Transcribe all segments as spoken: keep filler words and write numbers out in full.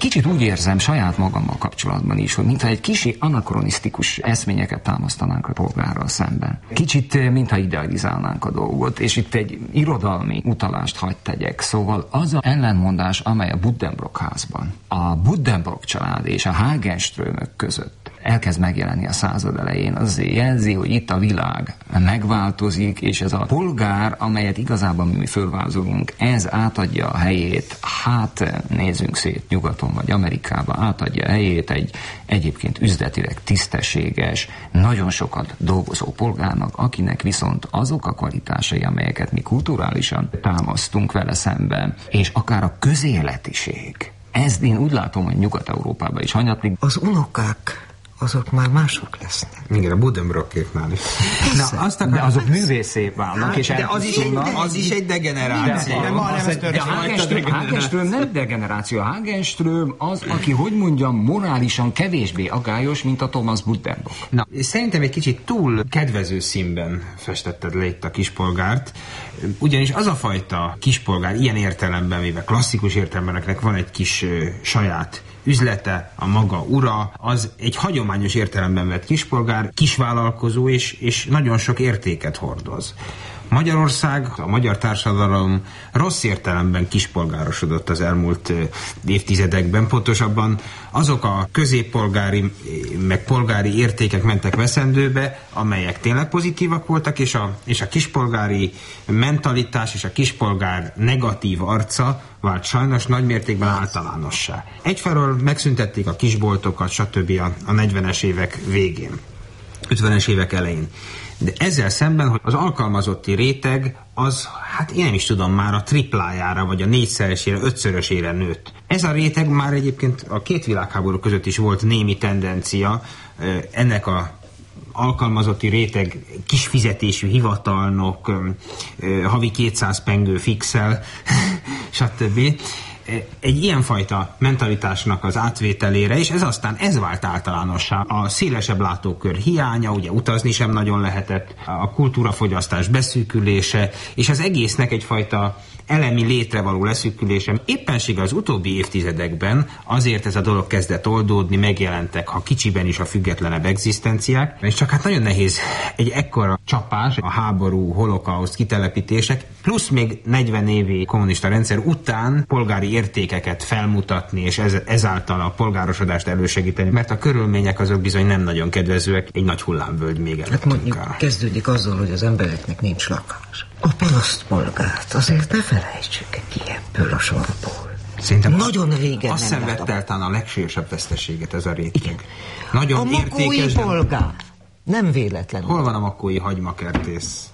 kicsit úgy érzem saját magammal kapcsolatban is, hogy mintha egy kicsi anakronisztikus eszményeket támasztanánk a polgárral szemben. Kicsit, mintha idealizálnánk a dolgot, és itt egy irodalmi utalást hagy tegyek. Szóval az az ellenmondás, amely a Buddenbrock házban, a Buddenbrock család és a Hagenströmök között elkezd megjelenni a század elején, az jelzi, hogy itt a világ megváltozik, és ez a polgár, amelyet igazából mi fölvázolunk, ez átadja a helyét, hát nézzünk szét nyugaton vagy Amerikába, átadja a helyét egy egyébként üzletileg tisztességes, nagyon sokat dolgozó polgárnak, akinek viszont azok a kvalitásai, amelyeket mi kulturálisan támasztunk vele szemben, és akár a közéletiség. Ezt én úgy látom, hogy Nyugat-Európában is hanyatlik. Az unokák azok már mások lesznek. Igen, a Buddenbrockéknál is. Na, azt akar, de azok művészé válnak, hát, és de az is, egy, az is egy degeneráció. De, de, de, de a Hagenström nem degeneráció. A Hagenström az, aki, hogy mondjam, morálisan kevésbé agályos, mint a Thomas Buddenbrock. Na, szerintem egy kicsit túl kedvező színben festetted le itt a kispolgárt, ugyanis az a fajta kispolgár, ilyen értelemben, mivel klasszikus értelemben van egy kis uh, saját üzlete, a maga ura, az egy hagyományos értelemben vett kispolgár, kisvállalkozó és, és nagyon sok értéket hordoz. Magyarország, a magyar társadalom rossz értelemben kispolgárosodott az elmúlt évtizedekben, pontosabban azok a középpolgári, meg polgári értékek mentek veszendőbe, amelyek tényleg pozitívak voltak, és a, és a kispolgári mentalitás és a kispolgár negatív arca vált sajnos nagymértékben általánossá. Egyfelől megszüntették a kisboltokat, stb. a, a negyvenes évek végén, ötvenes évek elején. De ezzel szemben, hogy az alkalmazotti réteg az, hát én nem is tudom, már a triplájára, vagy a négyszeresére, ötszörösére nőtt. Ez a réteg már egyébként a két világháború között is volt némi tendencia, ennek a alkalmazotti réteg kisfizetésű hivatalnok, havi kétszáz pengő fixel, stb. Egy ilyenfajta mentalitásnak az átvételére, és ez aztán ez vált általánossá. A szélesebb látókör hiánya, ugye utazni sem nagyon lehetett, a kultúrafogyasztás beszűkülése, és az egésznek egyfajta elemi létre való leszűkülése. Éppenséggel az utóbbi évtizedekben azért ez a dolog kezdett oldódni, megjelentek, ha kicsiben is a függetlenebb egzisztenciák, és csak hát nagyon nehéz egy ekkora csapás, a háború, holokauszt, kitelepítések, plusz még negyven évi kommunista rendszer után polgári értékeket felmutatni, és ez, ezáltal a polgárosodást elősegíteni, mert a körülmények azok bizony nem nagyon kedvezőek, egy nagy hullámvölgy még előttünk. Hát mondjuk kezdődik azzal, hogy az embereknek nincs lakás. A parasztpolgárt azért ne felejtsük ki ebből a sorból. Szerintem nagyon régen azt szenvedte el talán a legsúlyosabb veszteséget ez a réteg. Igen. A Nagyon makói értékesen... polgár. Nem véletlenül. Hol van a makói hagymakertész?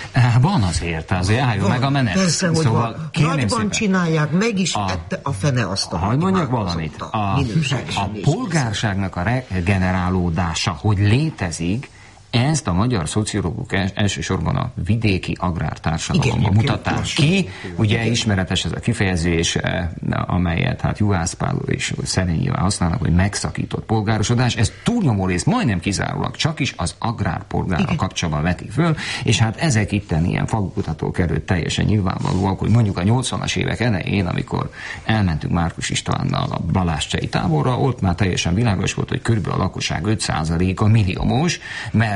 Van azért, azért álljon van, meg a menet. Persze, hogy szóval, van. Nagyban szépen csinálják, meg is a, ette a fene azt a hagy mondjak valamit. A, a, a polgárságnak a regenerálódása, hogy létezik, ezt a magyar szociológusok elsősorban a vidéki agrártársadalomban mutatták ki. Ugye ismeretes ez a kifejezés, amelyet hát Juhász Pál és Szerényi használnak, hogy megszakított polgárosodás. Ez túlnyomó rész majdnem kizárólag csak is az agrárpolgárra kapcsolatban veti föl, és hát ezek itten ilyen falkutatók előtt teljesen nyilvánvalóak, hogy mondjuk a nyolcvanas évek elején, amikor elmentünk Márkus Istvánnal a Balázs-Csei táborra, ott már teljesen világos volt, hogy körülbelül a lakosság öt százaléka milliómos, mert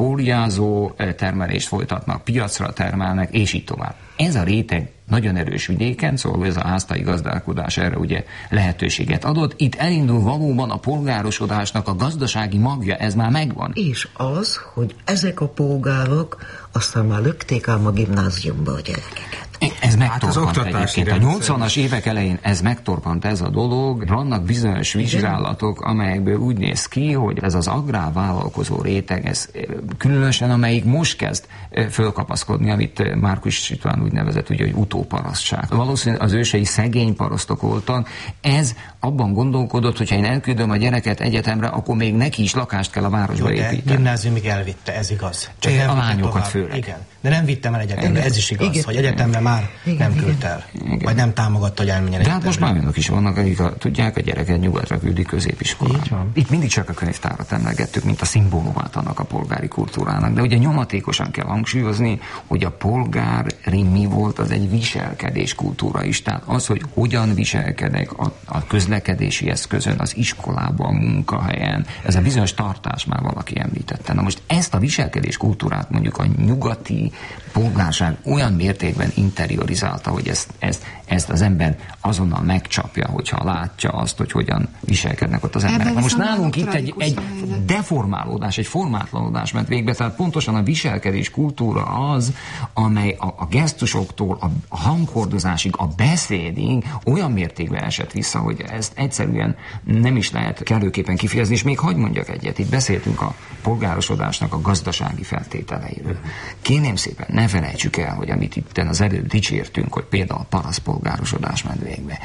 fóliázó termelést folytatnak, piacra termelnek, és így tovább. Ez a réteg nagyon erős vidéken, szóval ez a háztai gazdálkodás erre ugye lehetőséget adott. Itt elindul valóban a polgárosodásnak a gazdasági magja, ez már megvan. És az, hogy ezek a polgárok aztán már lökték ám a gimnáziumba a gyerekeket. Ez megtorpant hát egyébként. A nyolcvanas évek elején ez megtorpant ez a dolog. Vannak bizonyos vizsgálatok, amelyekből úgy néz ki, hogy ez az agrárvállalkozó réteg, ez különösen amelyik most kezd fölkapaszkodni, amit Márkus István úgy nevezett, ugye, hogy utóparasztság. Valószínűleg az ősei szegény parasztok voltak. Ez abban gondolkodott, hogyha én elküldöm a gyereket egyetemre, akkor még neki is lakást kell a városba építeni. Gimnáziumig elvitte, ez igaz. Csak a lányokat főleg. Igen. de nem vittem el egyetemre. Igen. Ez is igaz, igen. hogy egyetemre már igen. nem küldte el. Igen. Vagy nem támogatta, hogy elmenjen egyetemre. De hát most már olyanok is vannak, akik a, tudják, a gyereket nyugatra küldik középiskolán. Itt mindig csak a könyvtárat emlegettük, mint a szimbólumát annak a polgári kultúrának. De ugye nyomatékosan kell hangsúlyozni, hogy a polgári mi volt, az egy viselkedés kultúra is. Tehát az, hogy hogyan viselkedek a, a közlekedési eszközön, az iskolában, a munkahelyen, ez a bizonyos tartás már valaki említette. Na most ezt a viselkedés kultúrát mondjuk a nyugati polgárság olyan mértékben interiorizálta, hogy ezt, ezt, ezt az ember azonnal megcsapja, hogyha látja azt, hogy hogyan viselkednek ott az emberek. Na most nálunk itt egy, egy deformálódás, egy formátlanodás ment végbe, tehát pontosan a viselkedés kultúra az, amely a, a gesztusoktól a, a hanghordozásig, a beszédig olyan mértékben esett vissza, hogy ezt egyszerűen nem is lehet kellőképpen kifejezni, és még hadd mondjak egyet, itt beszéltünk a polgárosodásnak a gazdasági feltételeiről. Kérném szépen, ne felejtsük el, hogy amit itt az előbb dicsértünk, hogy például a parasztpolgárosodás ment végbe.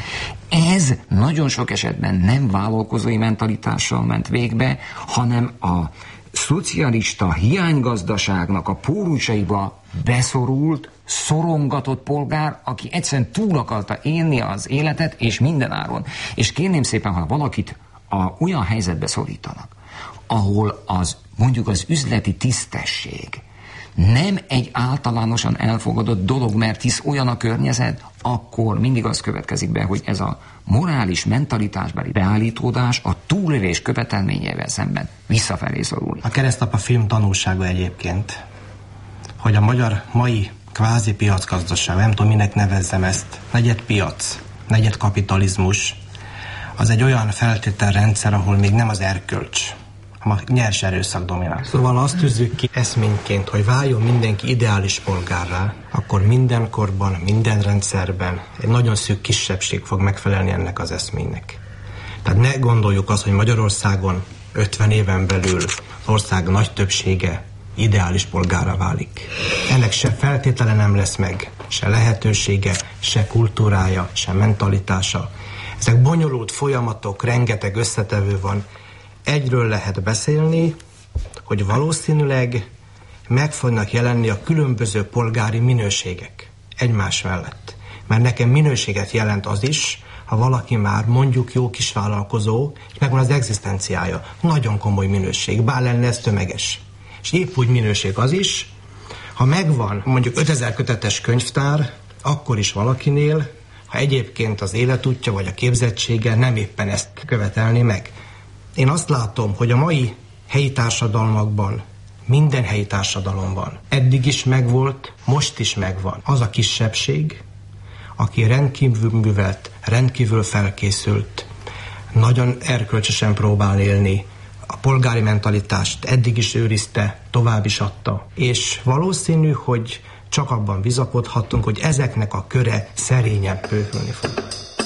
Ez nagyon sok esetben nem vállalkozói mentalitással ment végbe, hanem a szocialista hiánygazdaságnak a pórusaiba beszorult, szorongatott polgár, aki egyszerűen túl akarta élni az életet, és mindenáron. És kérném szépen, ha valakit a, olyan helyzetbe szorítanak, ahol az, mondjuk az üzleti tisztesség nem egy általánosan elfogadott dolog, mert hisz olyan a környezet, akkor mindig az következik be, hogy ez a morális mentalitásbeli beállítódás a túlélés követelményével szemben visszafelé szorul. A Keresztapa film tanulsága egyébként, hogy a magyar mai kvázi piacgazdaság, nem tudom, minek nevezzem ezt, negyed piac, negyed kapitalizmus, az egy olyan feltételrendszer, ahol még nem az erkölcs, a nyers erőszak dominál. Szóval azt tűzzük ki eszményként, hogy váljon mindenki ideális polgárrá, akkor minden korban, minden rendszerben egy nagyon szűk kisebbség fog megfelelni ennek az eszménynek. Tehát ne gondoljuk azt, hogy Magyarországon ötven éven belül az ország nagy többsége ideális polgárra válik. Ennek se feltétele nem lesz meg, se lehetősége, se kultúrája, se mentalitása. Ezek bonyolult folyamatok, rengeteg összetevő van. Egyről lehet beszélni, hogy valószínűleg meg fognak jelenni a különböző polgári minőségek egymás mellett. Mert nekem minőséget jelent az is, ha valaki már mondjuk jó kisvállalkozó, és megvan az egzisztenciája. Nagyon komoly minőség, bár lenne ez tömeges. És épp úgy minőség az is, ha megvan mondjuk ötezer kötetes könyvtár, akkor is valakinél, ha egyébként az életútja vagy a képzettsége nem éppen ezt követelni meg. Én azt látom, hogy a mai helyi társadalmakban, minden helyi társadalomban eddig is megvolt, most is megvan az a kisebbség, aki rendkívül művelt, rendkívül felkészült, nagyon erkölcsösen próbál élni, a polgári mentalitást eddig is őrizte, tovább is adta. És valószínű, hogy csak abban bizakodhatunk, hogy ezeknek a köre szerényen bővülni fog.